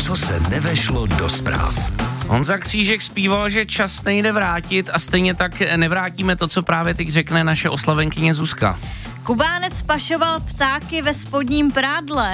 Co se nevešlo do zpráv. Honza Křížek zpíval, že čas nejde vrátit a stejně tak nevrátíme to, co právě teď řekne naše oslavenkyně Zuzka. Kubánec pašoval ptáky ve spodním prádle.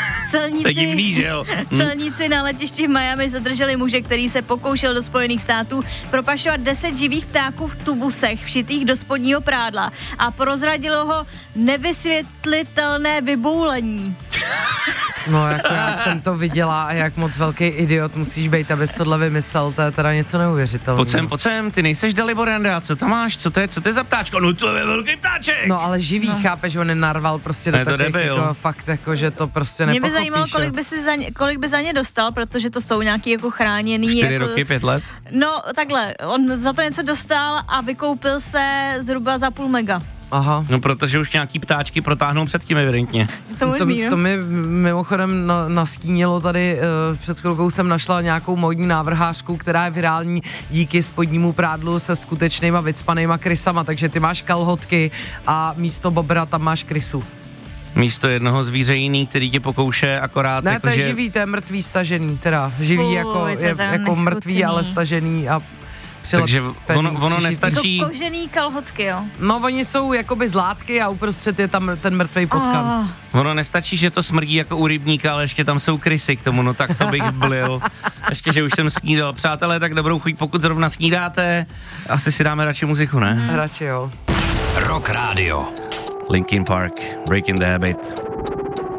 Celníci na letišti v Miami zadrželi muže, který se pokoušel do Spojených států propašovat 10 živých ptáků v tubusech všitých do spodního prádla a prozradilo ho nevysvětlitelné vyboulení. No, jako já jsem to viděla a jak moc velký idiot musíš být, abys tohle vymyslel, to je teda něco neuvěřitelného. Pojď sem, ty nejseš Dalibor Janda, co tam máš, co to je za ptáčko? No to je velký ptáček! No ale živý, chápeš, on je narval prostě do takových jako fakt, jako, že to prostě nepochopíš. Mě by zajímalo, kolik by za ně dostal, protože to jsou nějaký jako chráněný. 4 jako, roky, 5 let? No takhle, on za to něco dostal a vykoupil se zhruba za $0,5 mega. Aha. No protože už nějaký ptáčky protáhnou předtím evidentně. To mi mimochodem nastínilo tady, před chvilkou jsem našla nějakou módní návrhářku, která je virální díky spodnímu prádlu se skutečnýma vycpanýma krysama, takže ty máš kalhotky a místo bobra tam máš krysu. Místo jednoho zvíře jiný, který tě pokouše akorát ne, jako, to je že... živý, to je mrtvý stažený, teda živý jako mrtvý, ale stažený a takže ono nestačí... Jako kožený kalhotky, jo? No, oni jsou jakoby z látky a uprostřed je tam ten mrtvej potkan. Ono nestačí, že to smrdí jako u rybníka, ale ještě tam jsou krysy k tomu, no tak to bych blil. Ještě, že už jsem snídal. Přátelé, tak dobrou chuť, pokud zrovna snídáte, asi si dáme radši muziku, ne? Radši jo. Rock Radio. Linkin Park, Breaking the Habit.